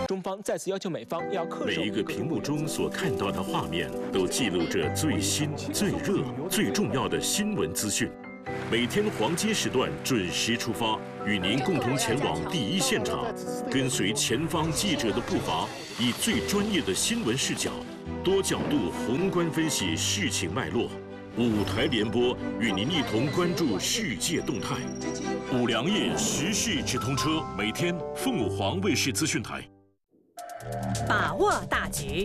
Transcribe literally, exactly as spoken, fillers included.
中方再次要求美方要恪守每一个屏幕中所看到的画面，都记录着最新、最热、最重要的新闻资讯。每天黄金时段准时出发，与您共同前往第一现场，跟随前方记者的步伐，以最专业的新闻视角，多角度宏观分析事情脉络。五台联播与您一同关注世界动态。五粮液时事直通车，每天凤凰卫视资讯台。 把握大局。